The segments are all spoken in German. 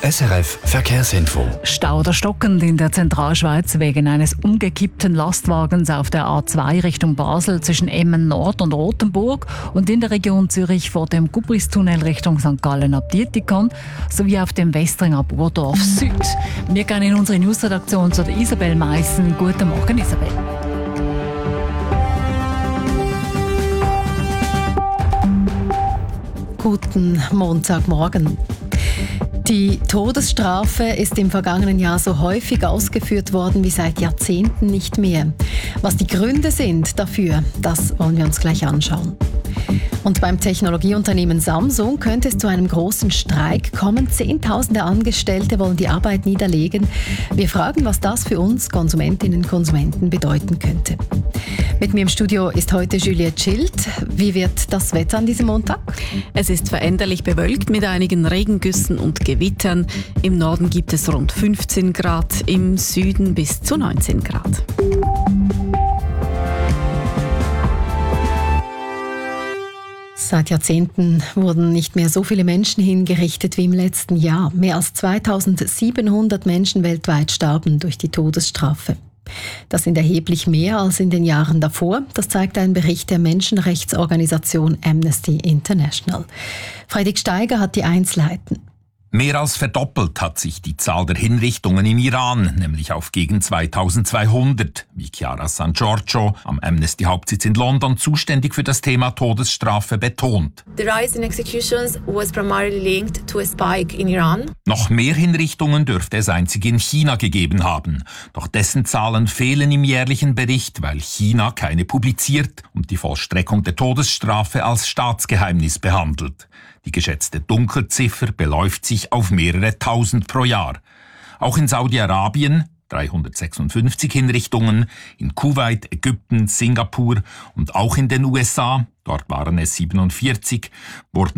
SRF Verkehrsinfo. Stau oder stockend in der Zentralschweiz wegen eines umgekippten Lastwagens auf der A2 Richtung Basel zwischen Emmen Nord und Rothenburg und in der Region Zürich vor dem Gubristunnel Richtung St. Gallen ab Dietikon sowie auf dem Westringer Burdorf Süd. Wir gehen in unsere Newsredaktion zu der Isabel Meissen. Guten Morgen, Isabel. Guten Montagmorgen. Die Todesstrafe ist im vergangenen Jahr so häufig ausgeführt worden wie seit Jahrzehnten nicht mehr. Was die Gründe sind dafür, das wollen wir uns gleich anschauen. Und beim Technologieunternehmen Samsung könnte es zu einem großen Streik kommen. Zehntausende Angestellte wollen die Arbeit niederlegen. Wir fragen, was das für uns Konsumentinnen und Konsumenten bedeuten könnte. Mit mir im Studio ist heute Juliette Schild. Wie wird das Wetter an diesem Montag? Es ist veränderlich bewölkt mit einigen Regengüssen und Gewittern. Im Norden gibt es rund 15 Grad, im Süden bis zu 19 Grad. Seit Jahrzehnten wurden nicht mehr so viele Menschen hingerichtet wie im letzten Jahr. Mehr als 2700 Menschen weltweit starben durch die Todesstrafe. Das sind erheblich mehr als in den Jahren davor. Das zeigt ein Bericht der Menschenrechtsorganisation Amnesty International. Fredrik Steiger hat die Einzelheiten. Mehr als verdoppelt hat sich die Zahl der Hinrichtungen im Iran, nämlich auf gegen 2200, wie Chiara San Giorgio am Amnesty-Hauptsitz in London, zuständig für das Thema Todesstrafe, betont. The rise in executions was primarily linked to a spike in Iran. Noch mehr Hinrichtungen dürfte es einzig in China gegeben haben. Doch dessen Zahlen fehlen im jährlichen Bericht, weil China keine publiziert und die Vollstreckung der Todesstrafe als Staatsgeheimnis behandelt. Die geschätzte Dunkelziffer beläuft sich auf mehrere Tausend pro Jahr. Auch in Saudi-Arabien 356 Hinrichtungen, in Kuwait, Ägypten, Singapur und auch in den USA, dort waren es 47, wurden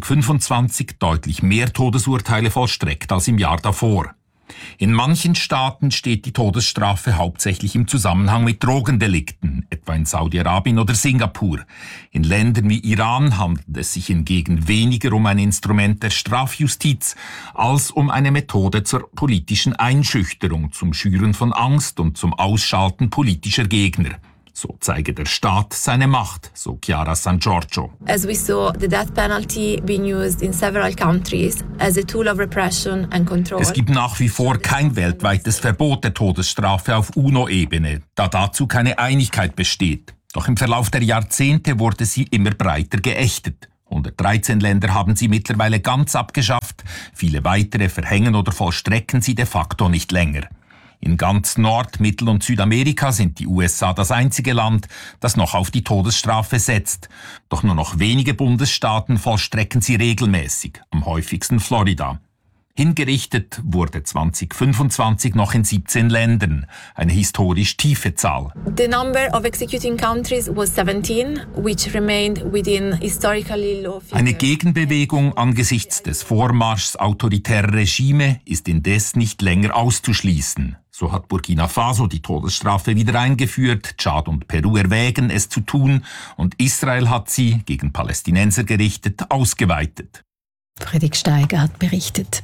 2025 deutlich mehr Todesurteile vollstreckt als im Jahr davor. In manchen Staaten steht die Todesstrafe hauptsächlich im Zusammenhang mit Drogendelikten, etwa in Saudi-Arabien oder Singapur. In Ländern wie Iran handelt es sich hingegen weniger um ein Instrument der Strafjustiz als um eine Methode zur politischen Einschüchterung, zum Schüren von Angst und zum Ausschalten politischer Gegner. So zeige der Staat seine Macht, so Chiara San Giorgio. As we saw the death penalty being used in several countries as a tool of repression and control. Es gibt nach wie vor kein weltweites Verbot der Todesstrafe auf UNO-Ebene, da dazu keine Einigkeit besteht. Doch im Verlauf der Jahrzehnte wurde sie immer breiter geächtet. 113 Länder haben sie mittlerweile ganz abgeschafft, viele weitere verhängen oder vollstrecken sie de facto nicht länger. In ganz Nord-, Mittel- und Südamerika sind die USA das einzige Land, das noch auf die Todesstrafe setzt. Doch nur noch wenige Bundesstaaten vollstrecken sie regelmäßig, am häufigsten Florida. Hingerichtet wurde 2025 noch in 17 Ländern, eine historisch tiefe Zahl. The number of executing countries was 17, which remained within historically low figures. Eine Gegenbewegung angesichts des Vormarschs autoritärer Regime ist indes nicht länger auszuschließen. So hat Burkina Faso die Todesstrafe wieder eingeführt, Tschad und Peru erwägen, es zu tun, und Israel hat sie, gegen Palästinenser gerichtet, ausgeweitet. Fredrik Steiger hat berichtet.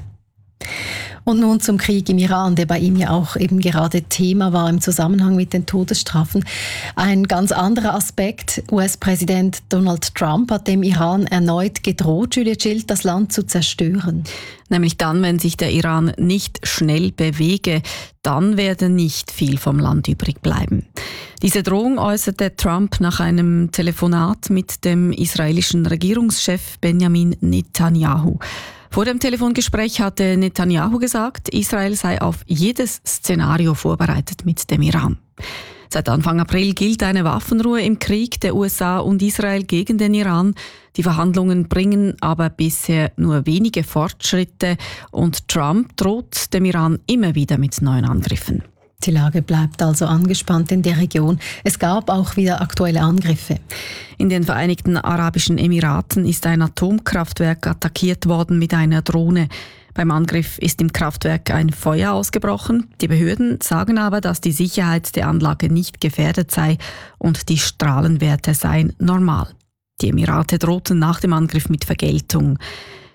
Und nun zum Krieg im Iran, der bei ihm ja auch eben gerade Thema war im Zusammenhang mit den Todesstrafen. Ein ganz anderer Aspekt. US-Präsident Donald Trump hat dem Iran erneut gedroht, Juliette Schild, das Land zu zerstören. Nämlich dann, wenn sich der Iran nicht schnell bewege, dann werde nicht viel vom Land übrig bleiben. Diese Drohung äußerte Trump nach einem Telefonat mit dem israelischen Regierungschef Benjamin Netanyahu. Vor dem Telefongespräch hatte Netanyahu gesagt, Israel sei auf jedes Szenario vorbereitet mit dem Iran. Seit Anfang April gilt eine Waffenruhe im Krieg der USA und Israel gegen den Iran. Die Verhandlungen bringen aber bisher nur wenige Fortschritte und Trump droht dem Iran immer wieder mit neuen Angriffen. Die Lage bleibt also angespannt in der Region. Es gab auch wieder aktuelle Angriffe. In den Vereinigten Arabischen Emiraten ist ein Atomkraftwerk attackiert worden mit einer Drohne. Beim Angriff ist im Kraftwerk ein Feuer ausgebrochen. Die Behörden sagen aber, dass die Sicherheit der Anlage nicht gefährdet sei und die Strahlenwerte seien normal. Die Emirate drohten nach dem Angriff mit Vergeltung.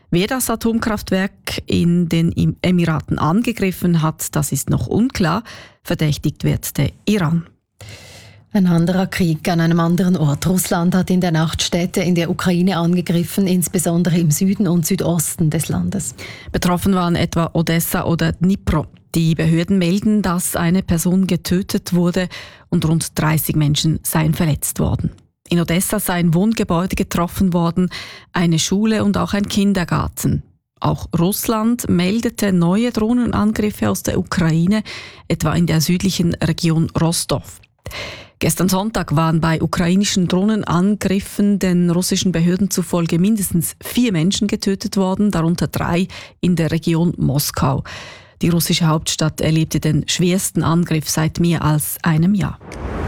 Wer das Atomkraftwerk in den Emiraten angegriffen hat, das ist noch unklar. Verdächtigt wird der Iran. Ein anderer Krieg an einem anderen Ort. Russland hat in der Nacht Städte in der Ukraine angegriffen, insbesondere im Süden und Südosten des Landes. Betroffen waren etwa Odessa oder Dnipro. Die Behörden melden, dass eine Person getötet wurde und rund 30 Menschen seien verletzt worden. In Odessa seien Wohngebäude getroffen worden, eine Schule und auch ein Kindergarten. Auch Russland meldete neue Drohnenangriffe aus der Ukraine, etwa in der südlichen Region Rostov. Gestern Sonntag waren bei ukrainischen Drohnenangriffen den russischen Behörden zufolge mindestens 4 Menschen getötet worden, darunter 3 in der Region Moskau. Die russische Hauptstadt erlebte den schwersten Angriff seit mehr als einem Jahr.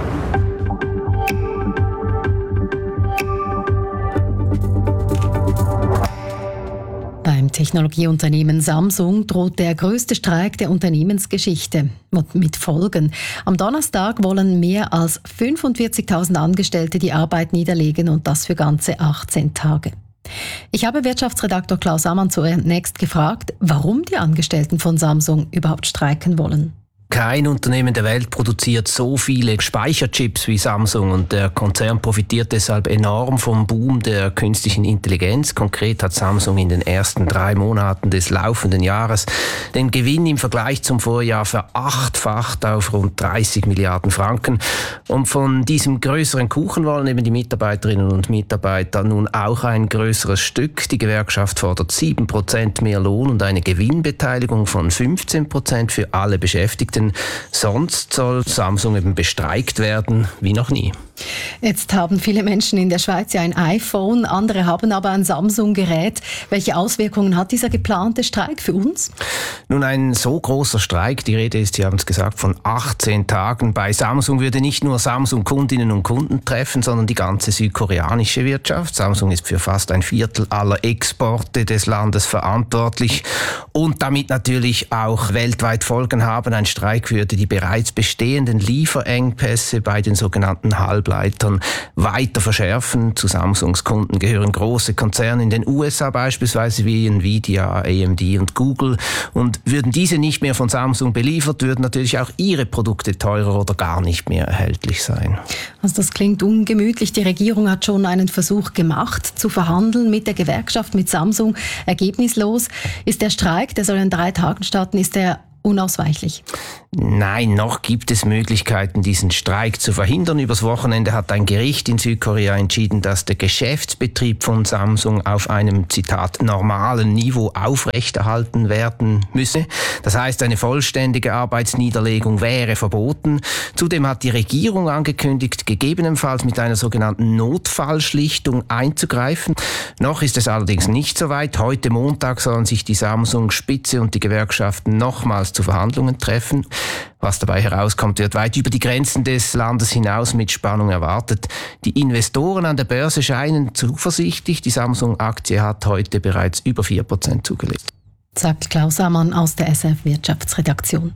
Beim Technologieunternehmen Samsung droht der größte Streik der Unternehmensgeschichte mit Folgen. Am Donnerstag wollen mehr als 45.000 Angestellte die Arbeit niederlegen und das für ganze 18 Tage. Ich habe Wirtschaftsredaktor Klaus Ammann zu Next gefragt, warum die Angestellten von Samsung überhaupt streiken wollen. Kein Unternehmen der Welt produziert so viele Speicherchips wie Samsung und der Konzern profitiert deshalb enorm vom Boom der künstlichen Intelligenz. Konkret hat Samsung in den ersten 3 Monaten des laufenden Jahres den Gewinn im Vergleich zum Vorjahr verachtfacht auf rund 30 Milliarden Franken. Und von diesem größeren Kuchen wollen eben die Mitarbeiterinnen und Mitarbeiter nun auch ein größeres Stück. Die Gewerkschaft fordert 7% mehr Lohn und eine Gewinnbeteiligung von 15% für alle Beschäftigten. Sonst soll Samsung eben bestreikt werden wie noch nie. Jetzt haben viele Menschen in der Schweiz ja ein iPhone, andere haben aber ein Samsung-Gerät. Welche Auswirkungen hat dieser geplante Streik für uns? Nun, ein so großer Streik, die Rede ist, Sie haben es gesagt, von 18 Tagen. Bei Samsung würde nicht nur Samsung-Kundinnen und Kunden treffen, sondern die ganze südkoreanische Wirtschaft. Samsung ist für fast 1/4 aller Exporte des Landes verantwortlich und damit natürlich auch weltweit Folgen haben. Ein Streik würde die bereits bestehenden Lieferengpässe bei den sogenannten Halbleitern weiter verschärfen. Zu Samsungs Kunden gehören große Konzerne in den USA beispielsweise wie Nvidia, AMD und Google. Und würden diese nicht mehr von Samsung beliefert, würden natürlich auch ihre Produkte teurer oder gar nicht mehr erhältlich sein. Also das klingt ungemütlich. Die Regierung hat schon einen Versuch gemacht, zu verhandeln mit der Gewerkschaft, mit Samsung. Ergebnislos. Ist der Streik, der soll in 3 Tagen starten, ist der unausweichlich? Nein, noch gibt es Möglichkeiten, diesen Streik zu verhindern. Übers Wochenende hat ein Gericht in Südkorea entschieden, dass der Geschäftsbetrieb von Samsung auf einem, Zitat, normalen Niveau aufrechterhalten werden müsse. Das heißt, eine vollständige Arbeitsniederlegung wäre verboten. Zudem hat die Regierung angekündigt, gegebenenfalls mit einer sogenannten Notfallschlichtung einzugreifen. Noch ist es allerdings nicht so weit. Heute Montag sollen sich die Samsung-Spitze und die Gewerkschaften nochmals zu Verhandlungen treffen. Was dabei herauskommt, wird weit über die Grenzen des Landes hinaus mit Spannung erwartet. Die Investoren an der Börse scheinen zuversichtlich. Die Samsung-Aktie hat heute bereits über 4% zugelegt. Sagt Klaus Ammann aus der SRF Wirtschaftsredaktion.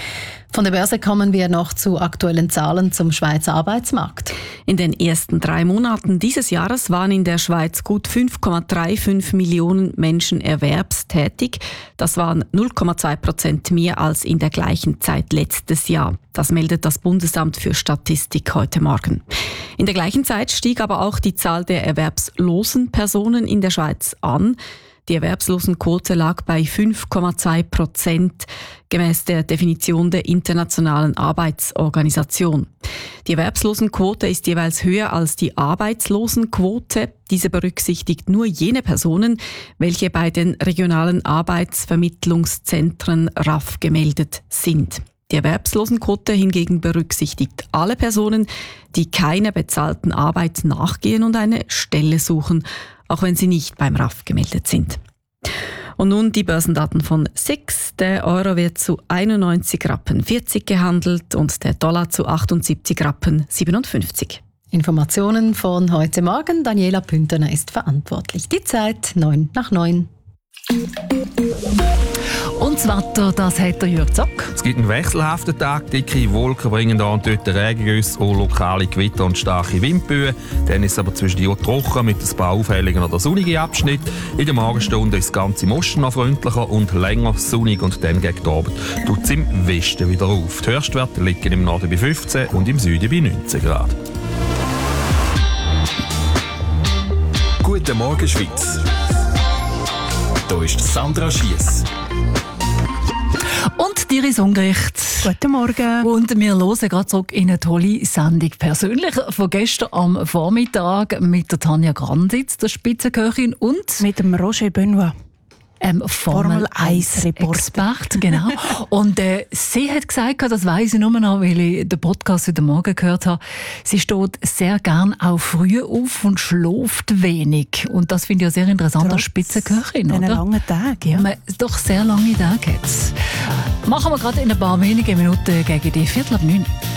Von der Börse kommen wir noch zu aktuellen Zahlen zum Schweizer Arbeitsmarkt. In den ersten 3 Monaten dieses Jahres waren in der Schweiz gut 5,35 Millionen Menschen erwerbstätig. Das waren 0,2% mehr als in der gleichen Zeit letztes Jahr. Das meldet das Bundesamt für Statistik heute Morgen. In der gleichen Zeit stieg aber auch die Zahl der erwerbslosen Personen in der Schweiz an. Die Erwerbslosenquote lag bei 5,2% gemäß der Definition der Internationalen Arbeitsorganisation. Die Erwerbslosenquote ist jeweils höher als die Arbeitslosenquote. Diese berücksichtigt nur jene Personen, welche bei den regionalen Arbeitsvermittlungszentren RAV gemeldet sind. Die Erwerbslosenquote hingegen berücksichtigt alle Personen, die keiner bezahlten Arbeit nachgehen und eine Stelle suchen, auch wenn sie nicht beim RAV gemeldet sind. Und nun die Börsendaten von SIX. Der Euro wird zu 91,40 Rappen gehandelt und der Dollar zu 78,57 Rappen. Informationen von heute Morgen. Daniela Pünterner ist verantwortlich. Die Zeit 8:09. Und Und das Wetter, das hat der Jürg Zock. Es gibt einen wechselhaften Tag. Dicke Wolken bringen da und dort Regengüsse und lokale Gewitter und starke Windböen. Dann ist es aber zwischendurch trocken mit ein paar auffälligen oder sonnigen Abschnitten. In der Morgenstunde ist das Ganze im Osten noch freundlicher und länger sonnig und dann gegen Abend tut es im Westen wieder auf. Die Höchstwerte liegen im Norden bei 15 und im Süden bei 19 Grad. Guten Morgen, Schweiz. Hier ist Sandra Schiess. Und Iris Ungericht. Guten Morgen. Und wir hören gerade zurück in eine tolle Sendung. Persönlich von gestern am Vormittag mit der Tanja Granditz, der Spitzenköchin, und mit dem Roger Benoit. Formel 1 Expert, genau. Und sie hat gesagt, das weiss ich nur noch, weil ich den Podcast heute Morgen gehört habe, sie steht sehr gern auch früh auf und schläft wenig. Und das finde ich ja sehr interessant als Spitzenköchin, oder? Langen Tag, ja. Doch sehr lange Tage jetzt. Machen wir gerade in ein paar wenigen Minuten gegen die 8:45.